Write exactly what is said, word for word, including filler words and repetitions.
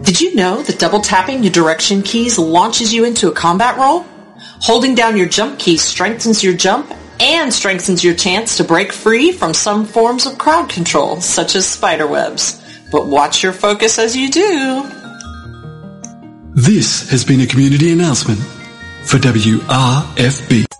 Did you know that double tapping your direction keys launches you into a combat roll? Holding down your jump key strengthens your jump and strengthens your chance to break free from some forms of crowd control, such as spiderwebs. But watch your focus as you do. This has been a community announcement for W R F B.